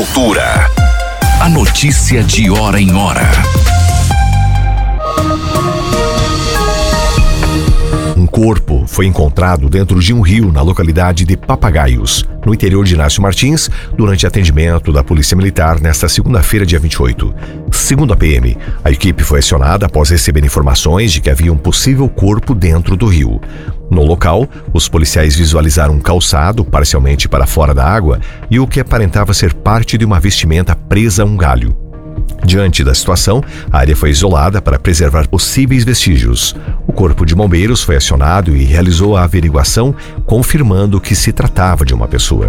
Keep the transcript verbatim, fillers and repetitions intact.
Cultura. A notícia de hora em hora. Um corpo foi encontrado dentro de um rio na localidade de Papagaios, no interior de Inácio Martins, durante atendimento da Polícia Militar nesta segunda-feira, dia vinte e oito. Segundo a P M, a equipe foi acionada após receber informações de que havia um possível corpo dentro do rio. No local, os policiais visualizaram um calçado parcialmente para fora da água e o que aparentava ser parte de uma vestimenta presa a um galho. Diante da situação, a área foi isolada para preservar possíveis vestígios. O Corpo de Bombeiros foi acionado e realizou a averiguação, confirmando que se tratava de uma pessoa.